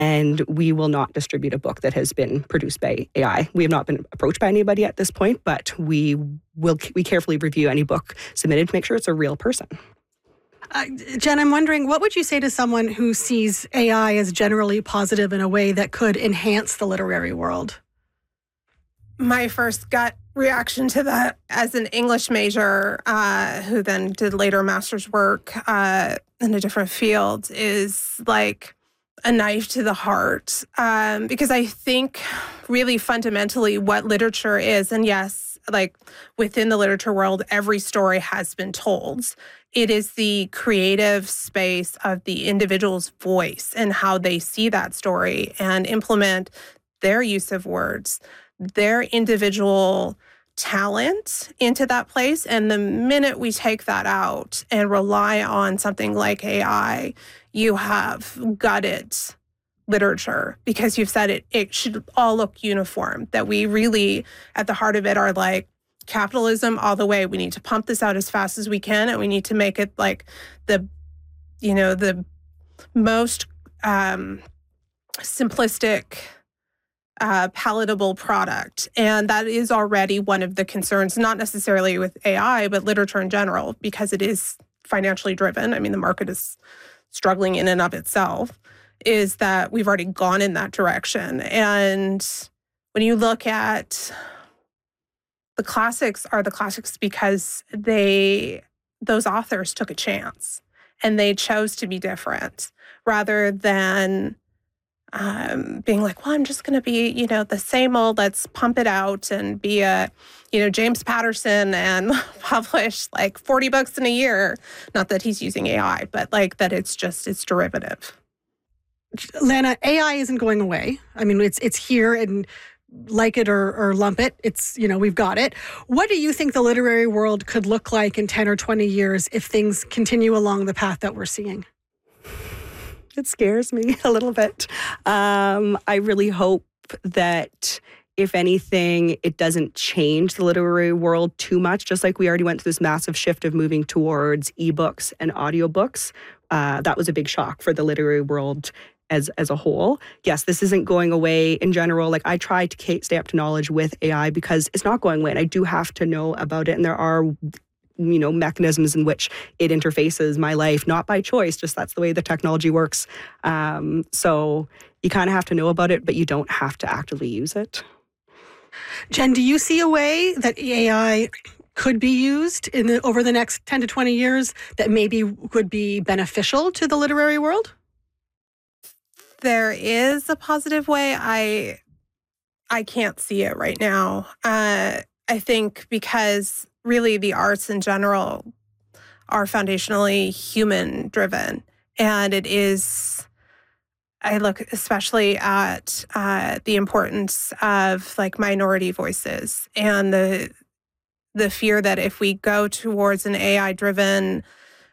and we will not distribute a book that has been produced by AI. We have not been approached by anybody at this point, but we carefully review any book submitted to make sure it's a real person. Jen, I'm wondering, what would you say to someone who sees AI as generally positive in a way that could enhance the literary world? My first gut reaction to that, as an English major who then did later master's work in a different field, is like a knife to the heart. Because I think really fundamentally what literature is, and yes, like within the literature world, every story has been told. It is the creative space of the individual's voice and how they see that story and implement their use of words, their individual talent into that place. And the minute we take that out and rely on something like AI, you have gutted literature, because you've said it should all look uniform, that we really, at the heart of it, are like capitalism all the way. We need to pump this out as fast as we can, and we need to make it like the most simplistic, palatable product. And that is already one of the concerns, not necessarily with AI, but literature in general, because it is financially driven. I mean, the market is struggling in and of itself, is that we've already gone in that direction. And when you look at the classics, are the classics because those authors took a chance and they chose to be different, rather than being like, well, I'm just going to be, the same old, let's pump it out and be a, James Patterson and publish like 40 books in a year. Not that he's using AI, but like that it's derivative. Lana, AI isn't going away. I mean, it's here, and like it or lump it, it's, we've got it. What do you think the literary world could look like in 10 or 20 years if things continue along the path that we're seeing? It scares me a little bit. I really hope that, if anything, it doesn't change the literary world too much, just like we already went through this massive shift of moving towards ebooks and audiobooks. That was a big shock for the literary world as a whole. Yes, this isn't going away in general. Like, I try to stay up to knowledge with AI because it's not going away, and I do have to know about it. And there are mechanisms in which it interfaces my life, not by choice, just that's the way the technology works. So you kind of have to know about it, but you don't have to actively use it. Jen, do you see a way that AI could be used over the next 10 to 20 years that maybe would be beneficial to the literary world? There is a positive way. I can't see it right now. I think because really the arts in general are foundationally human driven. And it is, I look especially at the importance of like minority voices and the fear that if we go towards an AI driven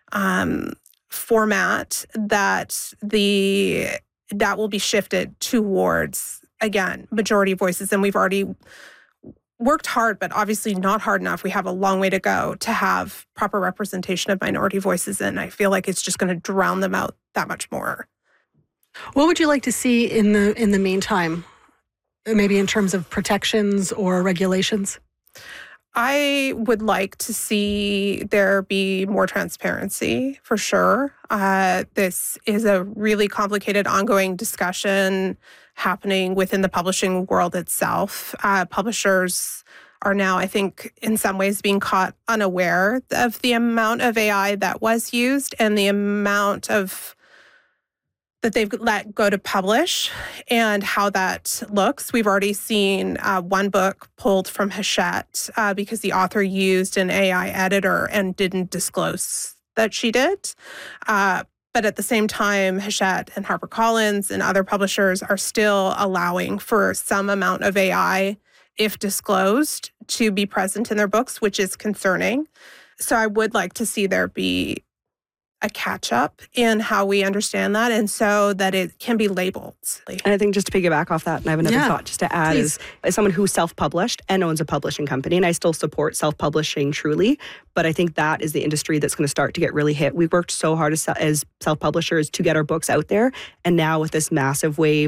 format, that will be shifted towards, again, majority voices. And we've already worked hard, but obviously not hard enough. We have a long way to go to have proper representation of minority voices, and I feel like it's just going to drown them out that much more. What would you like to see in the meantime, maybe in terms of protections or regulations? I would like to see there be more transparency, for sure. This is a really complicated, ongoing discussion happening within the publishing world itself. Publishers are now, I think, in some ways being caught unaware of the amount of AI that was used and the amount of that they've let go to publish and how that looks. We've already seen one book pulled from Hachette because the author used an AI editor and didn't disclose that she did. But at the same time, Hachette and HarperCollins and other publishers are still allowing for some amount of AI, if disclosed, to be present in their books, which is concerning. So I would like to see there be a catch up in how we understand that, and so that it can be labeled. And I think just to piggyback off that, and I have another thought just to add is, as someone who's self-published and owns a publishing company, and I still support self-publishing truly, but I think that is the industry that's going to start to get really hit. We worked so hard as self-publishers to get our books out there, and now with this massive wave